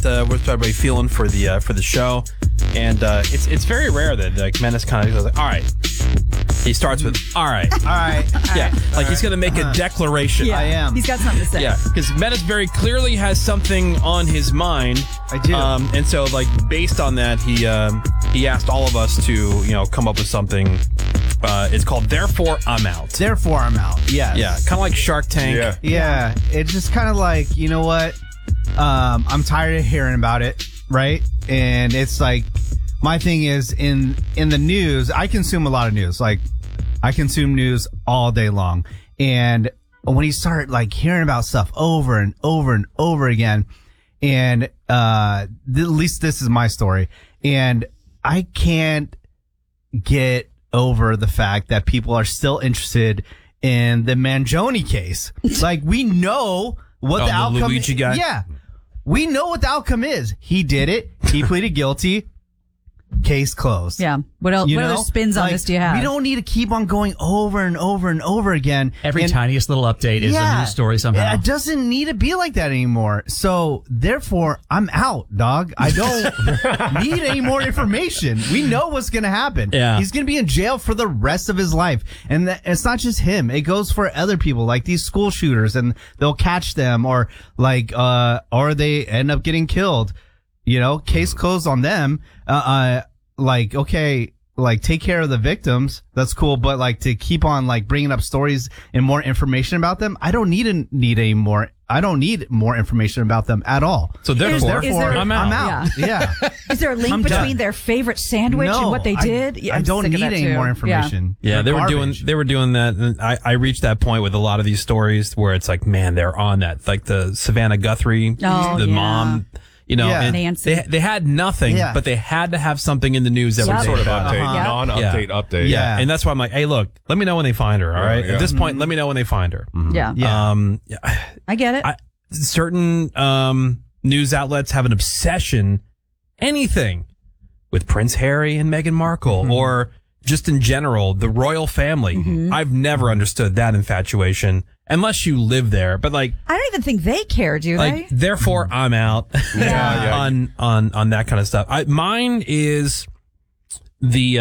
what's everybody feeling for the show, and it's very rare that like Menace kind of goes like, all right. He starts with, all right. Yeah, like he's going to make a declaration. Yeah, I am. He's got something to say. Yeah, because Menace very clearly has something on his mind. I do. And so, like, based on that, he asked all of us to, come up with something. It's called Therefore I'm Out. Therefore, I'm out. Yes. Yeah, kind of like Shark Tank. Yeah. It's just kind of like, you know what? I'm tired of hearing about it, right? And it's like, my thing is in the news, I consume a lot of news. Like, I consume news all day long. And when you start like hearing about stuff over and over and over again, and at least this is my story, and I can't get over the fact that people are still interested in the Mangione case. Like, we know what the outcome Luigi guy? Yeah. We know what the outcome is. He did it. He pleaded guilty. Case closed. Yeah. What else? You What know? other spins on Like, this do you have? We don't need to keep on going over and over and over again. Every And- tiniest little update is a news story somehow. It doesn't need to be like that anymore. So therefore, I'm out, dog. I don't need any more information. We know what's going to happen. Yeah. He's going to be in jail for the rest of his life. And it's not just him. It goes for other people, like these school shooters, and they'll catch them, or like, or they end up getting killed. Case closed on them. Like, okay, like, take care of the victims. That's cool. But like, to keep on like bringing up stories and more information about them, I don't need more information about them at all. So therefore, I'm out. Yeah. Is there a link I'm between done. their favorite sandwich and what they did? Yeah, I I'm don't sick of need that any too. more information. Yeah, they were doing that, and I reached that point with a lot of these stories where it's like, man, they're on that. Like the Savannah Guthrie, the mom, Yeah. and Nancy. they had nothing, but they had to have something in the news every Some day. sort of about it. update, non-update, update. Yeah, and that's why I'm like, hey, look, let me know when they find her. All right, Yeah. at this point, let me know when they find her. Yeah. I get it. Certain news outlets have an obsession, anything with Prince Harry and Meghan Markle, or just in general the royal family. I've never understood that infatuation unless you live there. But like, I don't even think they care, do like, they? therefore I'm out Yeah. on that kind of stuff. Mine is the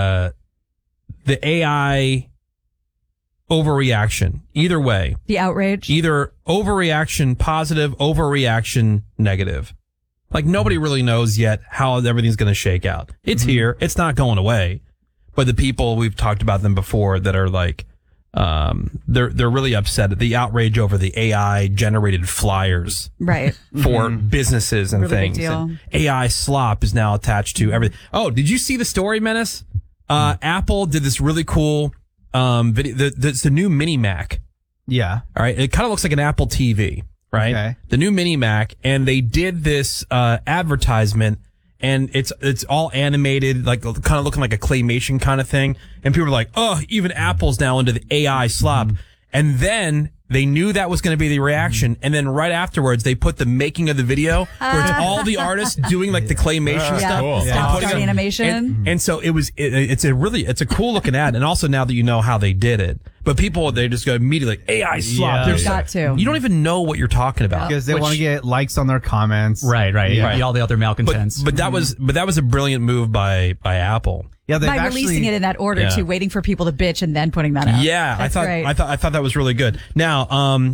AI overreaction. Either way, The outrage. either overreaction positive, overreaction negative. Like, nobody really knows yet how everything's going to shake out. It's here. It's not going away. But the people, we've talked about them before, that are like, they're really upset at the outrage over the AI generated flyers Right. for businesses and Really big things. deal. And AI slop is now attached to everything. Oh, did you see the story, Menace? Apple did this really cool video. It's the new Mini Mac. Yeah. All right. It kind of looks like an Apple TV, right? Okay. The new Mini Mac. And they did this advertisement, and it's all animated, like kind of looking like a claymation kind of thing. And people are like, oh, even Apple's now into the AI slop. And then they knew that was going to be the reaction. And then right afterwards, they put the making of the video where it's all the artists doing like the claymation stuff. cool. and Stop putting start them- animation. And so it's a cool looking ad. And also now that you know how they did it, but people, they just go immediately like, AI slop. Yeah. They're Got to. You don't even know what you're talking about. Because they want to get likes on their comments. Right. Yeah. All the other malcontents. But that was a brilliant move by Apple. Yeah, they've By actually releasing it in that order, Yeah. too, waiting for people to bitch and then putting that out. Yeah, That's great. I thought that was really good. Now,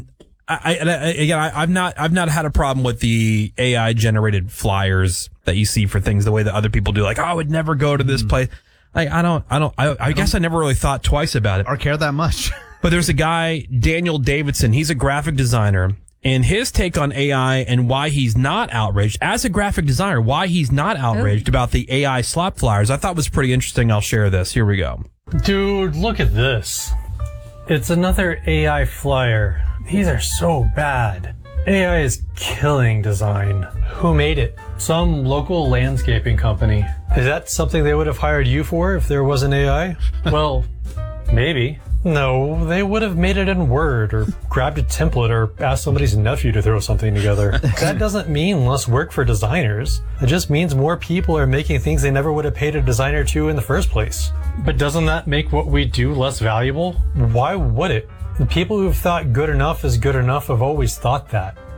I've not had a problem with the AI generated flyers that you see for things the way that other people do. Like, oh, I would never go to this place. Like, I guess I never really thought twice about it. or care that much. But there's a guy, Daniel Davidson. He's a graphic designer. And his take on AI and why he's not outraged, as a graphic designer, why he's not outraged about the AI slop flyers, I thought was pretty interesting. I'll share this. Here we go. Dude, look at this. It's another AI flyer. These are so bad. AI is killing design. Who made it? Some local landscaping company. Is that something they would have hired you for if there was an AI? Well, maybe. No, they would have made it in Word or grabbed a template or asked somebody's nephew to throw something together. That doesn't mean less work for designers. It just means more people are making things they never would have paid a designer to in the first place. But doesn't that make what we do less valuable? Why would it? The people who have thought good enough is good enough have always thought that.